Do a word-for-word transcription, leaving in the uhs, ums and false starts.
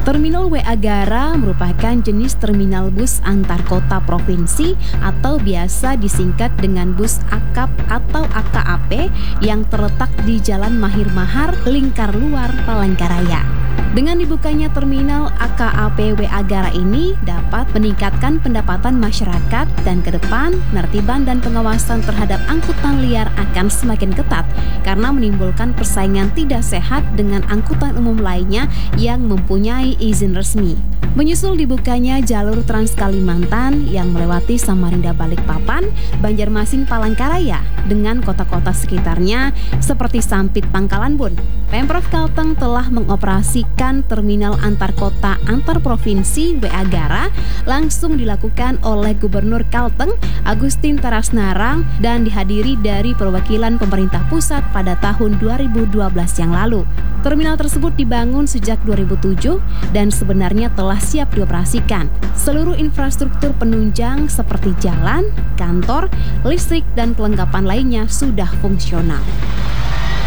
Terminal W A Gara merupakan jenis terminal bus antar kota provinsi atau biasa disingkat dengan bus akap atau A K A P yang terletak di Jalan Mahir Mahar, Lingkar Luar, Palangkaraya. Dengan dibukanya terminal A K A P W A Gara ini dapat meningkatkan pendapatan masyarakat dan ke depan penertiban dan pengawasan terhadap angkutan liar akan semakin ketat karena menimbulkan persaingan tidak sehat dengan angkutan umum lainnya yang mempunyai izin resmi. Menyusul dibukanya jalur Trans Kalimantan yang melewati Samarinda Balikpapan, Banjarmasin Palangkaraya dengan kota-kota sekitarnya seperti Sampit Pangkalan Bun, Pemprov Kalteng telah mengoperasikan terminal antar kota antar provinsi W A Gara langsung dilakukan oleh Gubernur Kalteng Agustin Tarasnarang dan dihadiri dari perwakilan pemerintah pusat pada tahun dua ribu dua belas yang lalu. Terminal tersebut dibangun sejak dua ribu tujuh dan sebenarnya telah siap dioperasikan. Seluruh infrastruktur penunjang seperti jalan, kantor, listrik, dan kelengkapan lainnya sudah fungsional.